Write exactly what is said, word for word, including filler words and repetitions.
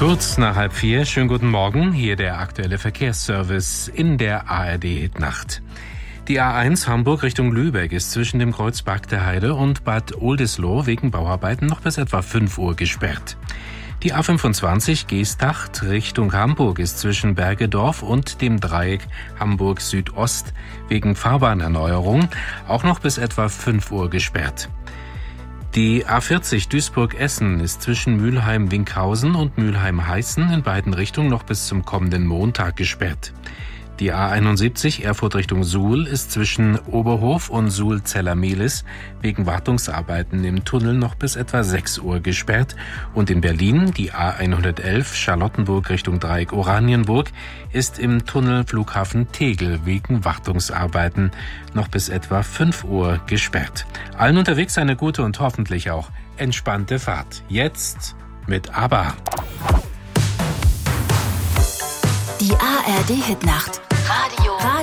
Kurz nach halb vier, schönen guten Morgen, hier der aktuelle Verkehrsservice in der A R D-Hitnacht. Die A eins Hamburg Richtung Lübeck ist zwischen dem Kreuz Bagdeheide und Bad Oldesloe wegen Bauarbeiten noch bis etwa fünf Uhr gesperrt. Die A fünfundzwanzig Geesthacht Richtung Hamburg ist zwischen Bergedorf und dem Dreieck Hamburg Südost wegen Fahrbahnerneuerung auch noch bis etwa fünf Uhr gesperrt. Die A vierzig Duisburg-Essen ist zwischen Mülheim-Winkhausen und Mülheim-Heißen in beiden Richtungen noch bis zum kommenden Montag gesperrt. Die A einundsiebzig Erfurt Richtung Suhl ist zwischen Oberhof und Suhl-Zellermehlis wegen Wartungsarbeiten im Tunnel noch bis etwa sechs Uhr gesperrt. Und in Berlin die A hundertelf Charlottenburg Richtung Dreieck Oranienburg ist im Tunnel Flughafen Tegel wegen Wartungsarbeiten noch bis etwa fünf Uhr gesperrt. Allen unterwegs eine gute und hoffentlich auch entspannte Fahrt. Jetzt mit ABBA. Die A R D-Hitnacht. Radio.